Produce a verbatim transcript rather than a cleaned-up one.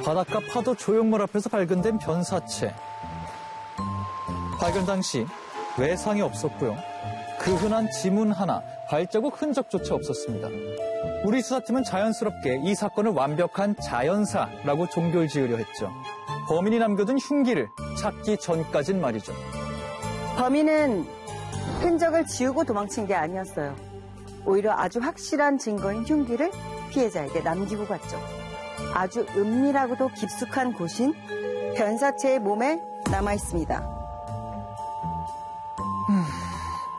바닷가 파도 조형물 앞에서 발견된 변사체. 발견 당시 외상이 없었고요. 그 흔한 지문 하나, 발자국 흔적조차 없었습니다. 우리 수사팀은 자연스럽게 이 사건을 완벽한 자연사라고 종결 지으려 했죠. 범인이 남겨둔 흉기를 찾기 전까진 말이죠. 범인은 흔적을 지우고 도망친 게 아니었어요. 오히려 아주 확실한 증거인 흉기를 피해자에게 남기고 갔죠. 아주 은밀하고도 깊숙한 곳인 변사체의 몸에 남아 있습니다.